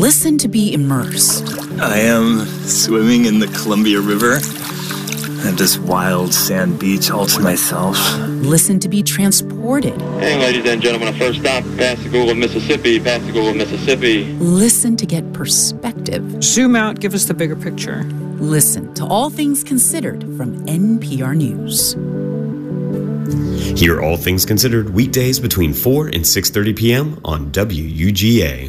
Listen to be immersed. I am swimming in the Columbia River. I have this wild sand beach all to myself. Listen to be transported. Hey, ladies and gentlemen, our first stop, Pascagoula, Mississippi. Pascagoula, Mississippi. Listen to get perspective. Zoom out, give us the bigger picture. Listen to All Things Considered from NPR News. Hear All Things Considered weekdays between 4 and 6:30 p.m. on WUGA.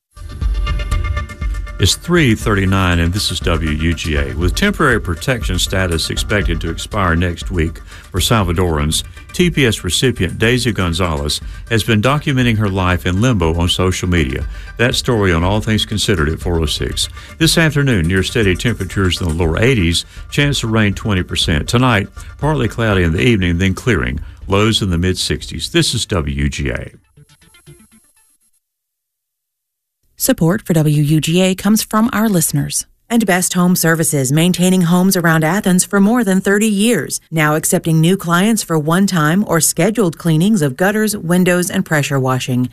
It's 3:39 and this is WUGA. With temporary protection status expected to expire next week for Salvadorans, TPS recipient Daisy Gonzalez has been documenting her life in limbo on social media. That story on All Things Considered at 4:06. This afternoon, near steady temperatures in the lower 80s, chance of rain 20%. Tonight, partly cloudy in the evening, then clearing. Lows in the mid-60s. This is WUGA. Support for WUGA comes from our listeners. And Best Home Services, maintaining homes around Athens for more than 30 years. Now accepting new clients for one-time or scheduled cleanings of gutters, windows, and pressure washing.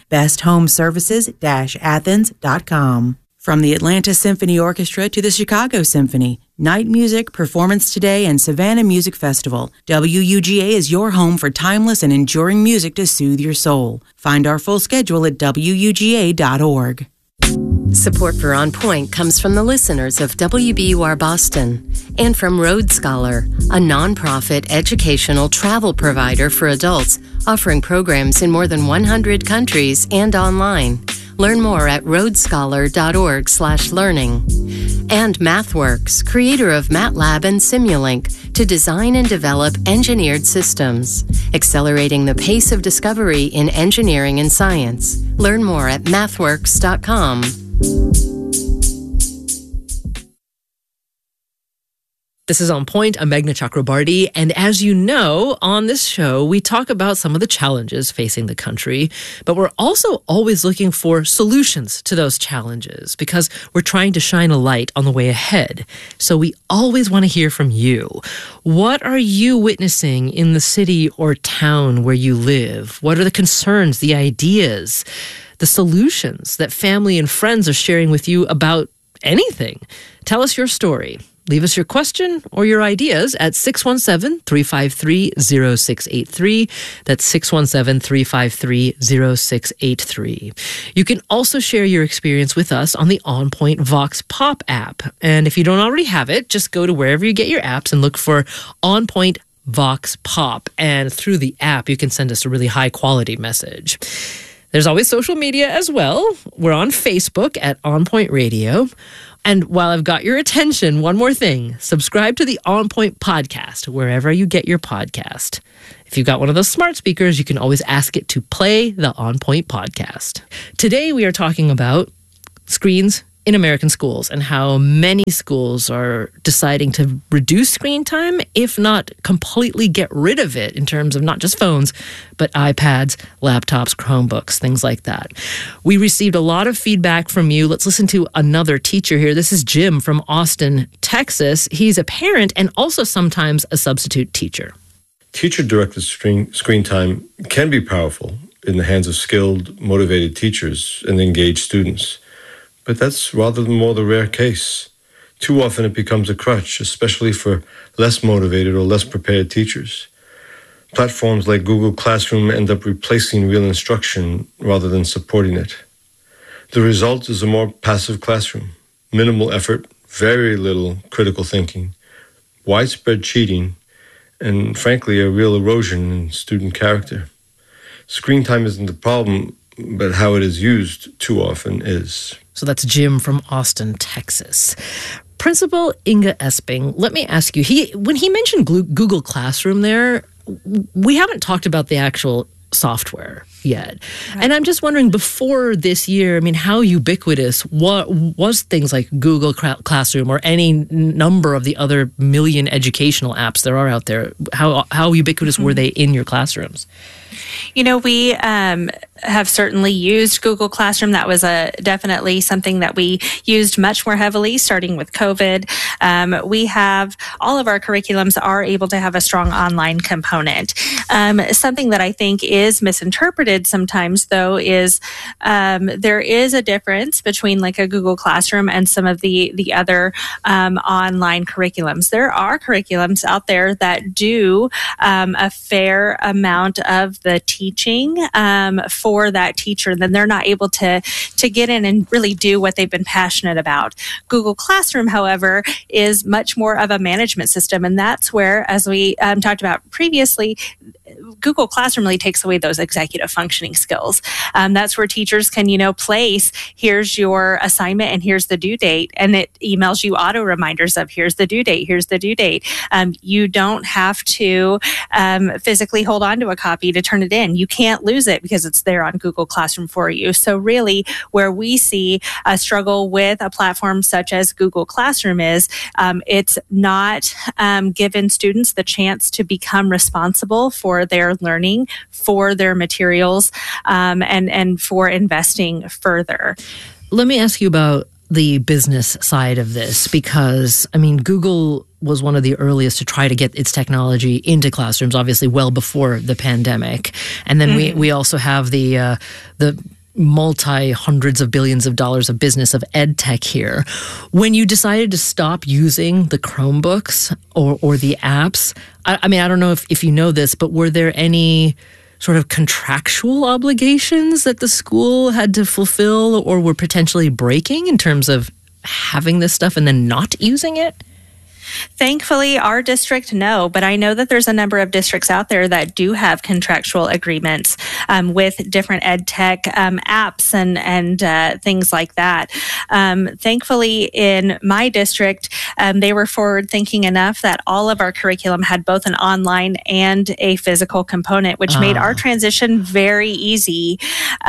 BestHomeservices-Athens.com. From the Atlanta Symphony Orchestra to the Chicago Symphony, Night Music, Performance Today, and Savannah Music Festival, WUGA is your home for timeless and enduring music to soothe your soul. Find our full schedule at WUGA.org. Support for On Point comes from the listeners of WBUR Boston and from Road Scholar, a nonprofit educational travel provider for adults offering programs in more than 100 countries and online. Learn more at roadscholar.org/learning. And MathWorks, creator of MATLAB and Simulink, to design and develop engineered systems, accelerating the pace of discovery in engineering and science. Learn more at mathworks.com. This is On Point. I'm Meghna Chakrabarty. And as you know, on this show, we talk about some of the challenges facing the country, but we're also always looking for solutions to those challenges because we're trying to shine a light on the way ahead. So we always want to hear from you. What are you witnessing in the city or town where you live? What are the concerns, the ideas, the solutions that family and friends are sharing with you about anything? Tell us your story. Leave us your question or your ideas at 617-353-0683. That's 617-353-0683. You can also share your experience with us on the On Point Vox Pop app. And if you don't already have it, just go to wherever you get your apps and look for On Point Vox Pop. And through the app, you can send us a really high quality message. There's always social media as well. We're on Facebook at On Point Radio. And while I've got your attention, one more thing. Subscribe to the On Point podcast, wherever you get your podcast. If you've got one of those smart speakers, you can always ask it to play the On Point podcast. Today, we are talking about screens in American schools and how many schools are deciding to reduce screen time, if not completely get rid of it in terms of not just phones, but iPads, laptops, Chromebooks, things like that. We received a lot of feedback from you. Let's listen to another teacher here. This is Jim from Austin, Texas. He's a parent and also sometimes a substitute teacher. Teacher-directed screen time can be powerful in the hands of skilled, motivated teachers and engaged students. But that's rather more the rare case. Too often it becomes a crutch, especially for less motivated or less prepared teachers. Platforms like Google Classroom end up replacing real instruction rather than supporting it. The result is a more passive classroom, minimal effort, very little critical thinking, widespread cheating, and frankly, a real erosion in student character. Screen time isn't the problem, but how it is used too often is. So that's Jim from Austin, Texas. Principal Inga Esping, let me ask you, when he mentioned Google Classroom there, we haven't talked about the actual software yet. Right. And I'm just wondering, before this year, I mean, how ubiquitous what was things like Google Classroom or any number of the other million educational apps there are out there? How ubiquitous were they in your classrooms? You know, we have certainly used Google Classroom. That was definitely something that we used much more heavily starting with COVID. We have all of our curriculums are able to have a strong online component. Something that I think is misinterpreted conflated sometimes, though, is there is a difference between like a Google Classroom and some of the other online curriculums. There are curriculums out there that do a fair amount of the teaching for that teacher. Then they're not able to get in and really do what they've been passionate about. Google Classroom, however, is much more of a management system, and that's where, as we talked about previously, Google Classroom really takes away those executive functioning skills. That's where teachers can, place, here's your assignment and here's the due date, and it emails you auto reminders of here's the due date, here's the due date. You don't have to physically hold on to a copy to turn it in. You can't lose it because it's there on Google Classroom for you. So really, where we see a struggle with a platform such as Google Classroom is it's not given students the chance to become responsible for their learning, for their materials, and for investing further. Let me ask you about the business side of this, because, Google was one of the earliest to try to get its technology into classrooms, obviously well before the pandemic. And then we also have the multi-hundreds of billions of dollars of business of ed tech here. When you decided to stop using the Chromebooks or the apps, I don't know if you know this, but were there any sort of contractual obligations that the school had to fulfill or were potentially breaking in terms of having this stuff and then not using it? Thankfully, our district, no, but I know that there's a number of districts out there that do have contractual agreements with different ed tech apps and things like that. Thankfully, in my district, they were forward thinking enough that all of our curriculum had both an online and a physical component, which made our transition very easy.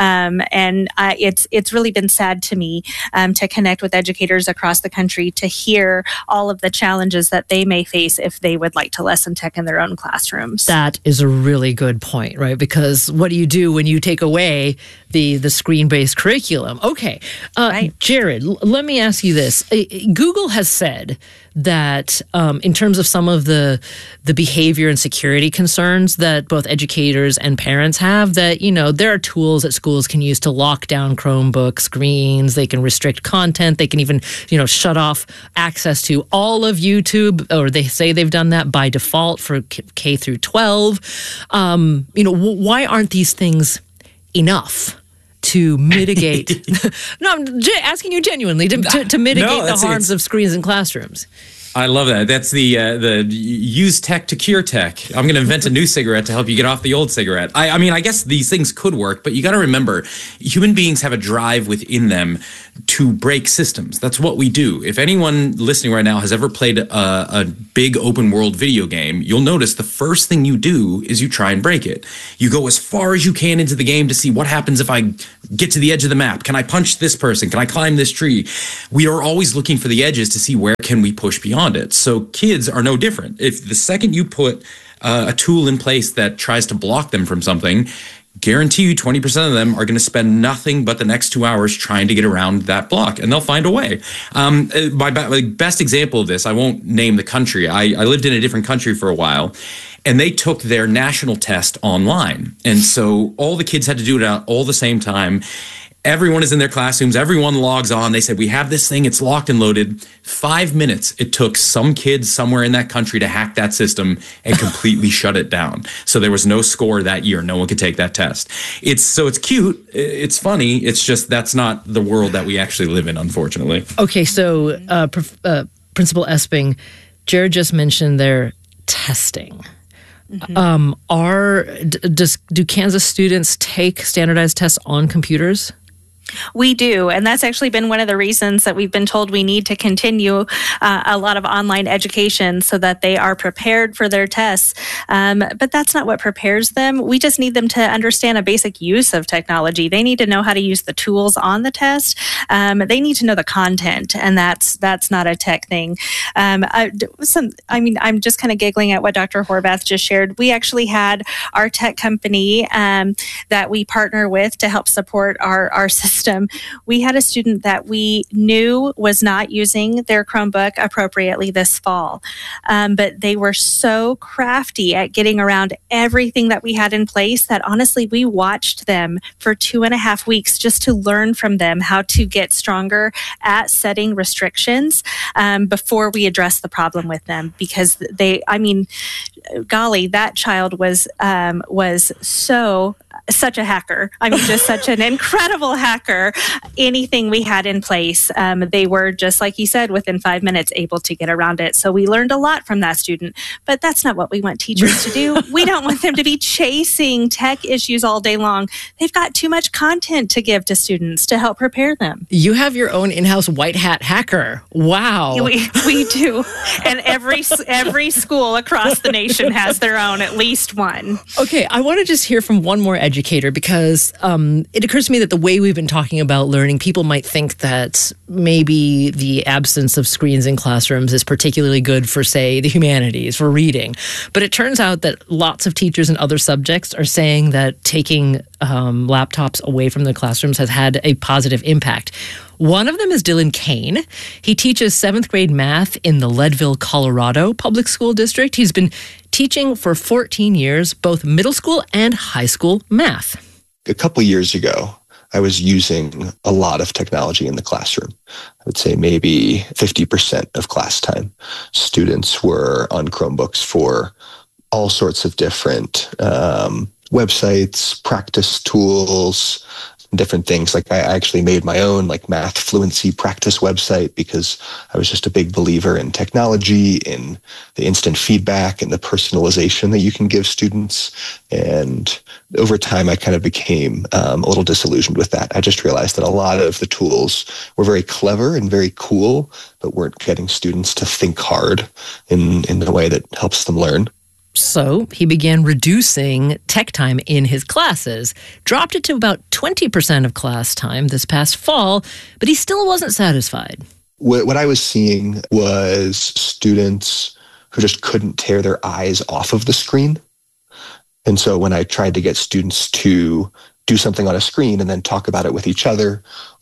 And it's really been sad to me to connect with educators across the country to hear all of the challenges that they may face if they would like to lesson tech in their own classrooms. That is a really good point, right? Because what do you do when you take away the screen-based curriculum? Okay. Right. Jared, let me ask you this. Google has said that in terms of some of the behavior and security concerns that both educators and parents have, that, there are tools that schools can use to lock down Chromebook screens. They can restrict content. They can even, shut off access to all of YouTube, or they say they've done that by default for K through 12. Why aren't these things enough to mitigate? No, I'm asking you genuinely to mitigate the harms of screens in classrooms. I love that. That's the use tech to cure tech. I'm going to invent a new cigarette to help you get off the old cigarette. I guess these things could work, but you got to remember, human beings have a drive within them to break systems. That's what we do. If anyone listening right now has ever played a big open world video game, you'll notice the first thing you do is you try and break it. You go as far as you can into the game to see what happens if I get to the edge of the map. Can I punch this person? Can I climb this tree? We are always looking for the edges to see where can we push beyond it. So kids are no different. If the second you put a tool in place that tries to block them from something, guarantee you 20% of them are going to spend nothing but the next 2 hours trying to get around that block, and they'll find a way. My best example of this, I won't name the country. I lived in a different country for a while, and they took their national test online. And so all the kids had to do it at all the same time. Everyone is in their classrooms. Everyone logs on. They said, we have this thing. It's locked and loaded. 5 minutes it took some kids somewhere in that country to hack that system and completely shut it down. So there was no score that year. No one could take that test. It's cute. It's funny. It's just that's not the world that we actually live in, unfortunately. Okay, so Principal Esping, Jared just mentioned their testing. Mm-hmm. Do Kansas students take standardized tests on computers? We do, and that's actually been one of the reasons that we've been told we need to continue a lot of online education so that they are prepared for their tests. But that's not what prepares them. We just need them to understand a basic use of technology. They need to know how to use the tools on the test. They need to know the content, and that's not a tech thing. I'm just kind of giggling at what Dr. Horvath just shared. We actually had our tech company that we partner with to help support our system system. We had a student that we knew was not using their Chromebook appropriately this fall, but they were so crafty at getting around everything that we had in place that honestly, we watched them for 2.5 weeks just to learn from them how to get stronger at setting restrictions before we address the problem with them, because golly, that child was such a hacker. I mean, just such an incredible hacker. Anything we had in place, they were, just like you said, within 5 minutes able to get around it. So we learned a lot from that student, but that's not what we want teachers to do. We don't want them to be chasing tech issues all day long. They've got too much content to give to students to help prepare them. You have your own in-house white hat hacker. Wow. We do. And every school across the nation has their own, at least one. Okay, I want to just hear from one more educator, because it occurs to me that the way we've been talking about learning, people might think that maybe the absence of screens in classrooms is particularly good for, say, the humanities, for reading. But it turns out that lots of teachers in other subjects are saying that taking laptops away from the classrooms has had a positive impact. One of them is Dylan Kane. He teaches 7th grade math in the Leadville, Colorado public school district. He's been teaching for 14 years, both middle school and high school math. A couple years ago, I was using a lot of technology in the classroom. I would say maybe 50% of class time. Students were on Chromebooks for all sorts of different websites, practice tools, different things. Like I actually made my own math fluency practice website because I was just a big believer in technology, in the instant feedback and the personalization that you can give students. And over time, I kind of became a little disillusioned with that. I just realized that a lot of the tools were very clever and very cool, but weren't getting students to think hard in the way that helps them learn. So he began reducing tech time in his classes, dropped it to about 20% of class time this past fall, but he still wasn't satisfied. What I was seeing was students who just couldn't tear their eyes off of the screen. And so when I tried to get students to do something on a screen and then talk about it with each other,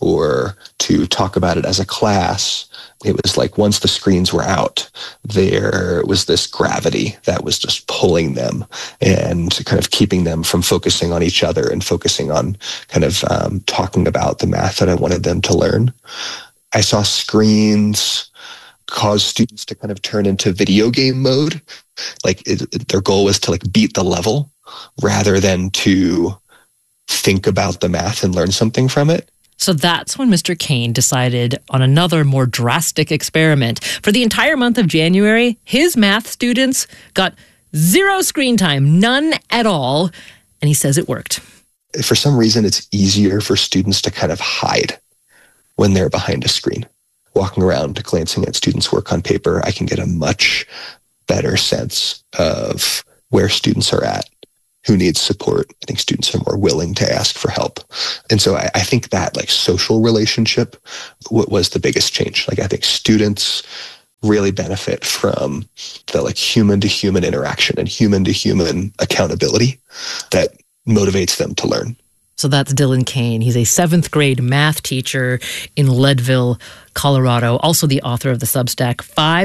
or to talk about it as a class, it was like once the screens were out, there was this gravity that was just pulling them and kind of keeping them from focusing on each other and focusing on kind of talking about the math that I wanted them to learn. I saw screens cause students to kind of turn into video game mode. Their goal was to beat the level rather than to think about the math and learn something from it. So that's when Mr. Kane decided on another more drastic experiment. For the entire month of January, his math students got 0 screen time, none at all. And he says it worked. For some reason, it's easier for students to kind of hide when they're behind a screen. Walking around, glancing at students' work on paper, I can get a much better sense of where students are at, who needs support. I think students are more willing to ask for help. And so I think that social relationship was the biggest change. I think students really benefit from the human to human interaction and human to human accountability that motivates them to learn. So that's Dylan Kane. He's a 7th grade math teacher in Leadville, Colorado, also the author of the Substack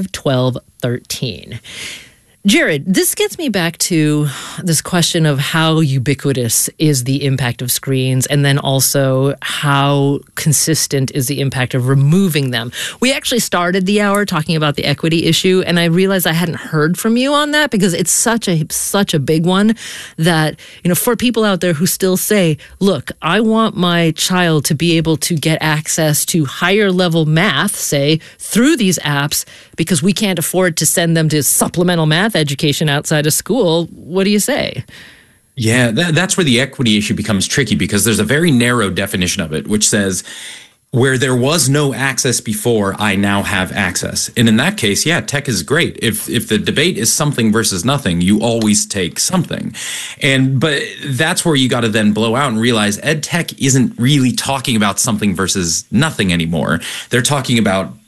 51213. Jared, this gets me back to this question of how ubiquitous is the impact of screens, and then also how consistent is the impact of removing them. We actually started the hour talking about the equity issue, and I realized I hadn't heard from you on that because it's such a big one that, for people out there who still say, look, I want my child to be able to get access to higher level math, say, through these apps, because we can't afford to send them to supplemental math education outside of school. What do you say? Yeah, that's where the equity issue becomes tricky, because there's a very narrow definition of it, which says where there was no access before, I now have access. And in that case, yeah, tech is great. If the debate is something versus nothing, you always take something. But that's where you got to then blow out and realize ed tech isn't really talking about something versus nothing anymore. They're talking about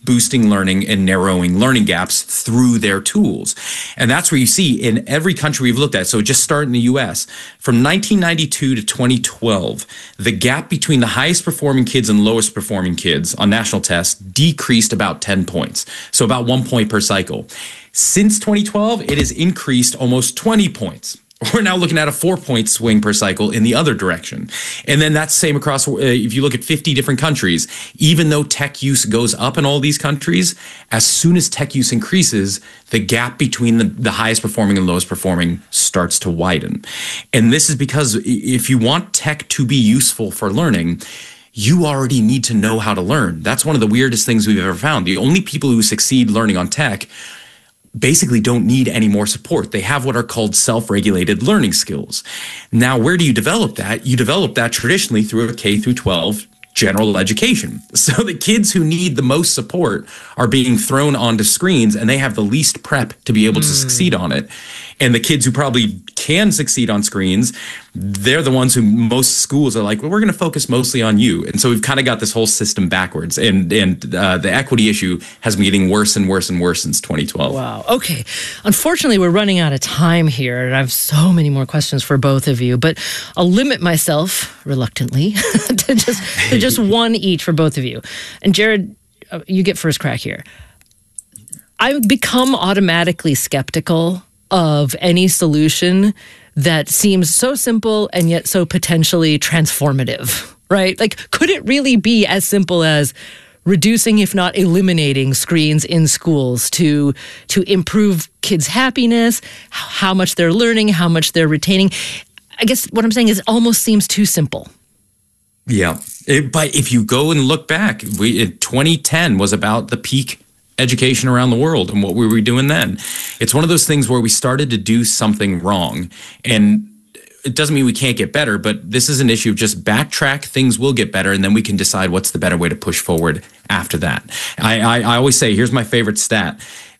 boosting learning and narrowing learning gaps through their tools. And that's where you see in every country we've looked at. So just start in the US, from 1992 to 2012, the gap between the highest performing kids and lowest performing kids on national tests decreased about 10 points. So about 1 point per cycle. Since 2012, it has increased almost 20 points. We're now looking at a 4-point swing per cycle in the other direction. And then that's the same across, if you look at 50 different countries, even though tech use goes up in all these countries, as soon as tech use increases, the gap between the highest performing and lowest performing starts to widen. And this is because if you want tech to be useful for learning, you already need to know how to learn. That's one of the weirdest things we've ever found. The only people who succeed learning on tech basically don't need any more support. They have what are called self-regulated learning skills. Now, where do you develop that? You develop that traditionally through a K through 12 general education. So the kids who need the most support are being thrown onto screens, and they have the least prep to be able to succeed on it. And the kids who probably can succeed on screens, they're the ones who most schools are like, well, we're going to focus mostly on you. And so we've kind of got this whole system backwards. And the equity issue has been getting worse and worse and worse since 2012. Wow. Okay. Unfortunately, we're running out of time here, and I have so many more questions for both of you, but I'll limit myself reluctantly to just one each for both of you. And Jared, you get first crack here. I become automatically skeptical of any solution that seems so simple and yet so potentially transformative, right? Like, could it really be as simple as reducing, if not eliminating, screens in schools to improve kids' happiness, how much they're learning, how much they're retaining? I guess what I'm saying is it almost seems too simple. Yeah. But if you go and look back, 2010 was about the peak education around the world, and what were we doing then? It's one of those things where we started to do something wrong, and it doesn't mean we can't get better, but this is an issue of just backtrack, things will get better, and then we can decide what's the better way to push forward after that. I always say, here's my favorite stat.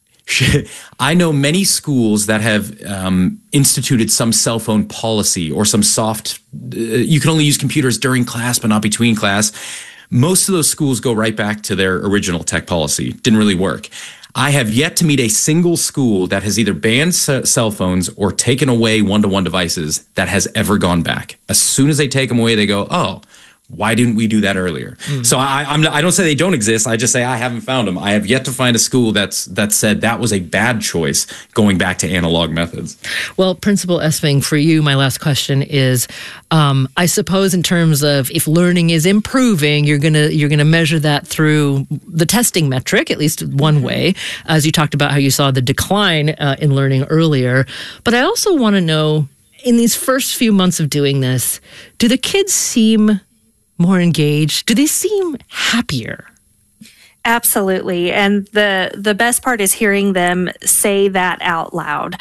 I know many schools that have instituted some cell phone policy or some soft, you can only use computers during class but not between class. Most of those schools go right back to their original tech policy. Didn't really work. I have yet to meet a single school that has either banned cell phones or taken away one-to-one devices that has ever gone back. As soon as they take them away, they go, oh, why didn't we do that earlier? So I don't say they don't exist. I just say I haven't found them. I have yet to find a school that said that was a bad choice going back to analog methods. Well, Principal Esping, for you, my last question is, I suppose in terms of if learning is improving, you're gonna measure that through the testing metric, at least one way, as you talked about how you saw the decline in learning earlier. But I also want to know, in these first few months of doing this, do the kids seem more engaged? Do they seem happier? Absolutely. And the best part is hearing them say that out loud.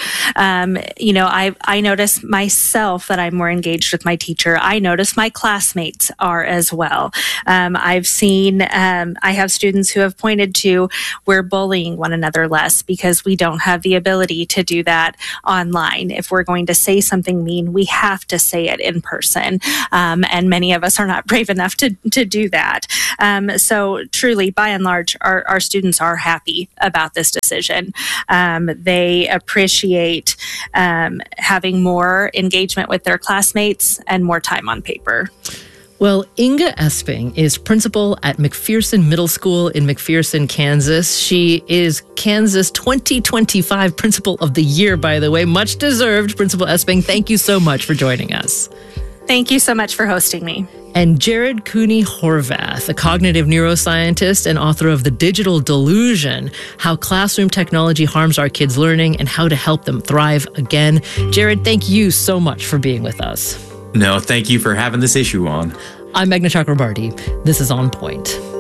I notice myself that I'm more engaged with my teacher. I notice my classmates are as well. I've seen, I have students who have pointed to, we're bullying one another less because we don't have the ability to do that online. If we're going to say something mean, we have to say it in person. And many of us are not brave enough to do that. So truly, by and large, our students are happy about this decision. They appreciate having more engagement with their classmates and more time on paper. Well, Inga Esping is principal at McPherson Middle School in McPherson, Kansas. She is Kansas 2025 Principal of the Year, by the way. Much deserved, Principal Esping. Thank you so much for joining us. Thank you so much for hosting me. And Jared Cooney Horvath, a cognitive neuroscientist and author of The Digital Delusion, How Classroom Technology Harms Our Kids' Learning and How to Help Them Thrive Again. Jared, thank you so much for being with us. No, thank you for having this issue on. I'm Meghna Chakrabarty. This is On Point.